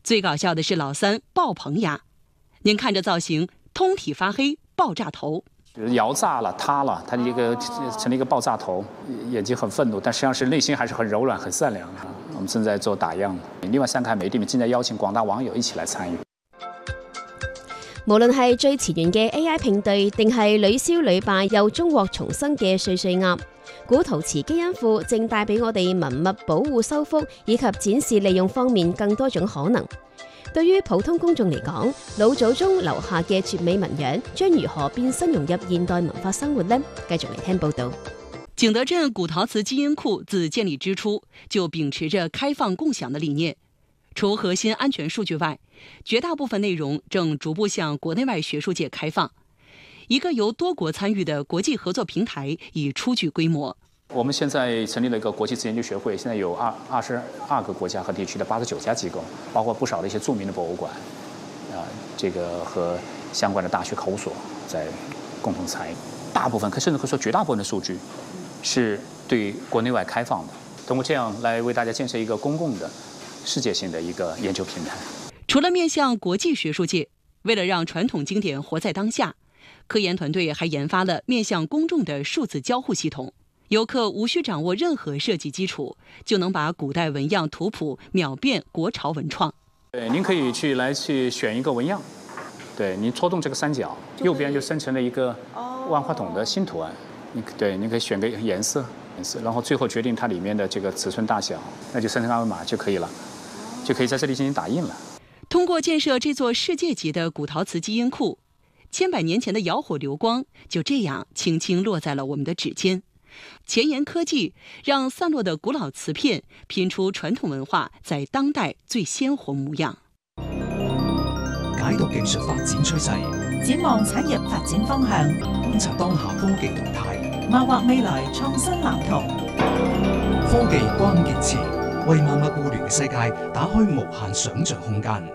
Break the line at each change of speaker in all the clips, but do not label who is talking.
最搞笑的是老三爆棚牙，您看这造型，通体发黑，爆炸头。
摇炸了，塌了，他一个成了一个爆炸头，眼睛很愤怒，但实际上是内心还是很柔软、很善良。我们正在做打样，另外3個媒體正在邀請廣大網友一起來參與。
無論係最前沿嘅 AI 拼對，定係屢燒屢敗又終獲重生嘅碎碎鴨，古陶瓷基因庫正帶俾我哋文物保護修復以及展示利用方面更多種可能。對於普通公眾嚟講，老祖宗留下嘅絕美紋樣將如何變身融入現代文化生活呢？繼續嚟聽報導。
景德鎮古陶瓷基因庫自建立之初就秉持着開放共享的理念，除核心安全數據外，絕大部分內容正逐步向國內外學術界開放。一個由多國參與的國際合作平台已初具規模。
我們現在成立了一個國際自研究學會，現在有22個國家和地區的89家機構，包括不少的一些著名的博物館，這個和相關的大學考古所在共同參與。大部分甚至可以說絕大部分的數據是對國內外開放的，通過這樣來為大家建設一個公共的世界性的一個研究平台。
除了面向國際學術界，為了讓傳統經典活在當下，科研團隊還研發了面向公眾的數字交互系統。遊客無需掌握任何設計基礎，就能把古代紋樣圖譜秒變國潮文創。
對，您可以去選一個紋樣，對，您戳動這個三角，右邊就生成了一個萬花筒的新圖案。您可以選個顏色，然後最後決定它裡面的這個尺寸大小，那就生成二維碼就可以了，就可以在這裡進行打印了。
通過建設這座世界級的古陶瓷基因庫，千百年前的窯火流光就這樣輕輕落在了我們的指尖。前沿科技讓散落的古老瓷片拼出傳統文化在當代最鮮活模樣。
解讀技術發展趨勢，
展望產業發展方向，
觀察當下科技動態，
謀劃未來創新藍圖。
科技關鍵詞，為萬物互聯嘅世界打開無限想像空間。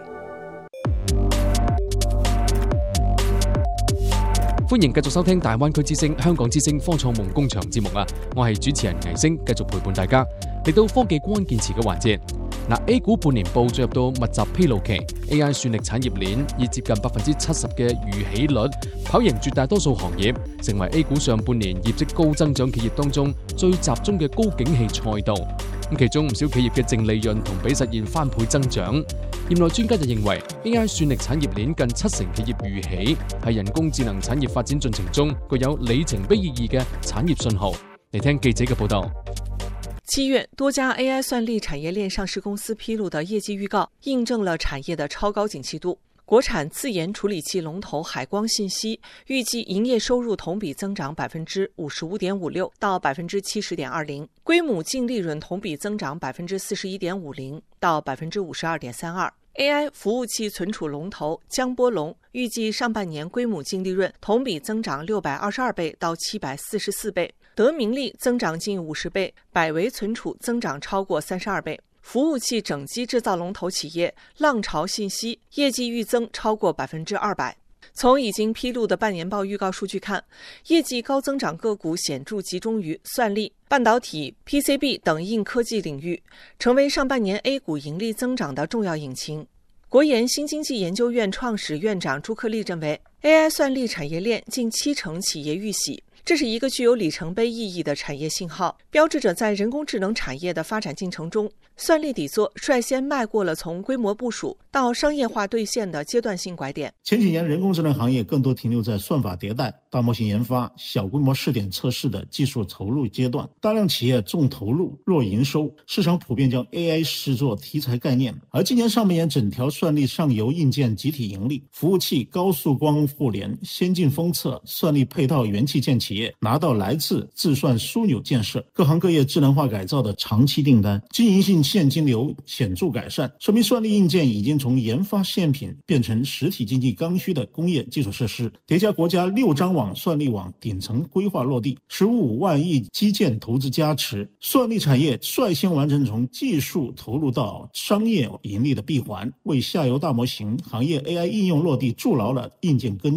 歡迎繼續收聽大灣區之聲、香港之聲科創夢工場節目啊！我係主持人倪星，繼續陪伴大家嚟到科技關鍵詞嘅環節。A 股半年報進入到密集披露期 ，AI 算力產業鏈以接近70%嘅預起率，跑贏絕大多數行業，成為 A 股上半年業績高增長企業當中最集中嘅高景氣賽道。咁其中唔少企業嘅淨利潤同比實現翻倍增長。業內專家就認為 AI 算力產業鏈近70%企業預起，係人工智能產業發展進程中具有里程碑意義嘅產業信號。嚟聽記者嘅報道。
7月，多家 AI 算力產業鏈上市公司披露的業績預告，印證了產業的超高景氣度。國產自研處理器龍頭海光信息預計營業收入同比增長55.56%到70.20%，歸母淨利潤同比增長41.50%到52.32%。AI 服務器存儲龍頭江波龍預計上半年歸母淨利潤同比增長622倍到744倍，德明利增長近50倍，百維存儲增長超過32倍。服務器整機製造龍頭企業浪潮信息業績預增超過200%。從已經披露的半年報預告數據看，業績高增長個股顯著集中於算力、半導體、PCB 等硬科技領域，成為上半年 A 股盈利增長的重要引擎。國研新經濟研究院創始院長朱克力認為 ，AI 算力產業鏈近70%企業預喜，這是一個具有里程碑意義的產業信號，標誌着在人工智能產業的發展進程中，算力底座率先邁過了從規模部署到商業化兌現的階段性拐點。
前幾年人工智能行業更多停留在算法迭代、大模型研發、小規模試點測試的技術投入階段，大量企業重投入弱營收，市場普遍將 AI 視作題材概念。而今年上半年整條算力上游硬件集體盈利，服務器、高速光互聯、先進封測、算力配套元器件企業拿到來自自算樞紐建設、各行各業智能化改造的長期訂單，經營性現金流顯著改善，說明算力硬件已經從研發現品變成實體經濟剛需的工業基礎設施。疊加國家6張網算力網頂層規劃落地，15萬億基建投資加持，算力產業率先完成從技術投入到商業盈利的閉環，為下游大模型行業 AI 應用落地築牢了硬件根基。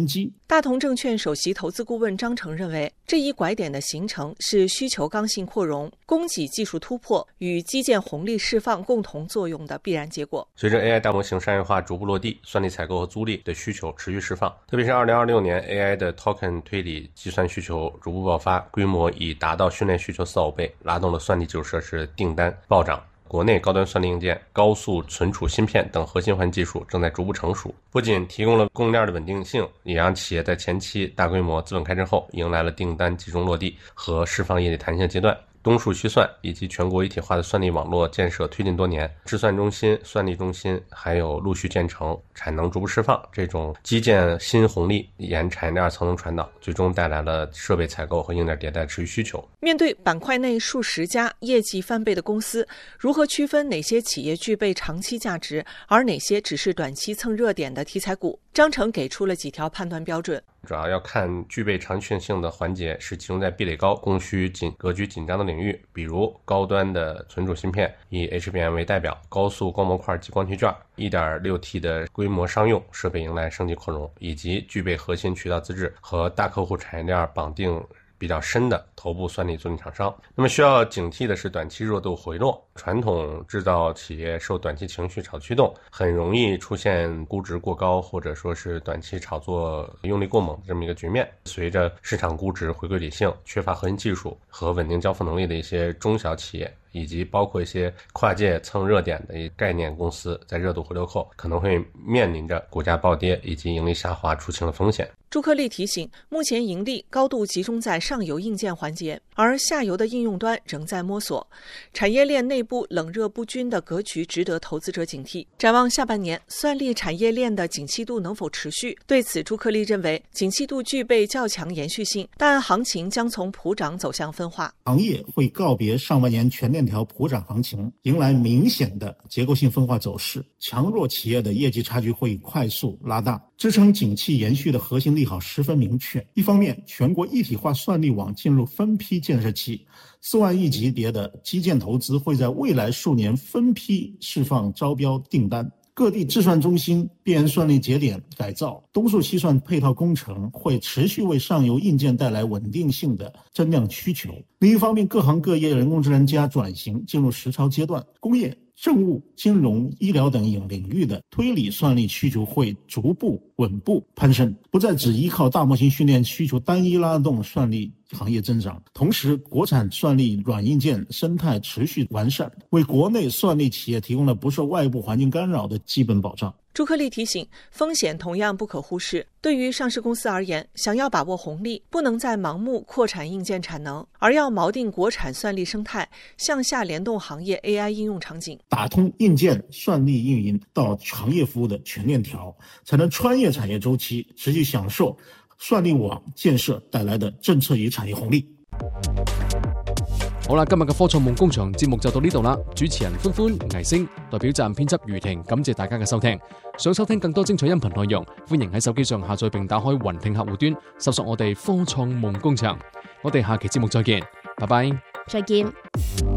大同證券首席投資顧問張成認為，這一拐點的形成是需求剛性擴容、供給技術突破與基建紅利釋放共同作用的必然結果。
隨着 AI 大模型商業化逐步落地，算力採購和租賃的需求持續釋放，特別是2026年 AI 的 token 推理計算需求逐步爆發，規模已達到訓練需求4-5倍，拉動了算力基礎設施訂單暴漲。國內高端算力硬件、高速存儲芯片等核心環技術正在逐步成熟，不僅提供了供應鏈的穩定性，也讓企業在前期大規模資本開支後，迎來了訂單集中落地和釋放業績彈性階段。東數西算以及全國一體化的算力網絡建設推進多年，智算中心、算力中心還有陸續建成，產能逐步釋放，這種基建新紅利沿產業鏈層層傳導，最終帶來了設備採購和硬件迭代持續需求。
面對板塊內數十家業績翻倍的公司，如何區分哪些企業具備長期價值，而哪些只是短期蹭熱點的題材股？張成給出了幾條判斷標準。
主要要看具備長期性的環節是集中在壁壘高、供需格局緊張的領域，比如高端的存儲芯片，以 HBM 為代表，高速光模塊及光學卷 1.6T 的規模商用設備迎來升級擴容，以及具備核心渠道資質和大客戶產業鏈綁定比較深的頭部算力租賃廠商。那麼需要警惕的是短期熱度回落，傳統製造企業受短期情緒炒驅動，很容易出現估值過高或者說是短期炒作用力過猛的這麼一個局面。隨着市場估值回歸理性，缺乏核心技術和穩定交付能力的一些中小企業，以及包括一些跨界蹭熱點的概念公司，在熱度回流後可能會面臨着股價暴跌以及盈利下滑出清的風險。
朱克利提醒，目前盈利高度集中在上游硬件環節，而下游的應用端仍在摸索，產業鏈內部冷熱不均的格局值得投資者警惕。展望下半年，算力產業鏈的景氣度能否持續？對此，朱克利認為景氣度具備較強延續性，但行情將從普漲走向分化。
行業會告別上半年全鏈條普漲行情，迎來明顯的結構性分化走勢，強弱企業的業績差距會快速拉大，支撐景氣延續的核心利好十分明確。一方面，全國一體化算力網進入分批建設期，4萬億級別的基建投資會在未來數年分批釋放招標訂單。各地智算中心、邊緣算力節點改造、東數西算配套工程會持續為上游硬件帶來穩定性的增量需求。另一方面，各行各業人工智能加轉型進入實操階段，工業、政務、金融、醫療等領域的推理算力需求會逐步穩步攀升，不再只依靠大模型訓練需求單一拉動算力行業增長。同時，國產算力軟硬件生態持續完善，為國內算力企業提供了不受外部環境干擾的基本保障。
朱克利提醒，風險同樣不可忽視。對於上市公司而言，想要把握紅利，不能再盲目擴產硬件產能，而要錨定國產算力生態，向下聯動行業 AI 應用場景，
打通硬件、算力運營到行業服務的全鏈條，才能穿越產業週期，持續享受算力網建設帶來的政策與產業紅利。
好啦，今日嘅科創夢工場節目就到呢度啦。主持人歡歡、倪星，代表站編輯余婷，感謝大家嘅收聽。想收聽更多精彩音頻內容，歡迎喺手機上下載並打開雲聽客戶端，搜索我哋科創夢工場。我哋下期節目再見，拜拜。
再見。